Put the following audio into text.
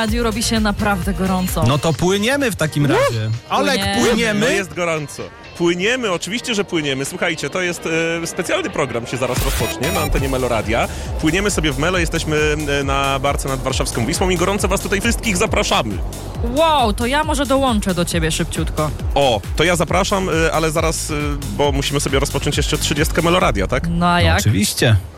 radiu robi się naprawdę gorąco. No to płyniemy w takim razie. Olek, No płyniemy? jest gorąco. Płyniemy, oczywiście, że płyniemy. Słuchajcie, to jest specjalny program, się zaraz rozpocznie na antenie Meloradia. Płyniemy sobie w Melo, jesteśmy na barce nad warszawską Wisłą i gorąco was tutaj wszystkich zapraszamy. Wow, to ja może dołączę do ciebie szybciutko. O, to ja zapraszam, ale zaraz, bo musimy sobie rozpocząć jeszcze 30 Meloradia, tak? No a jak? Oczywiście.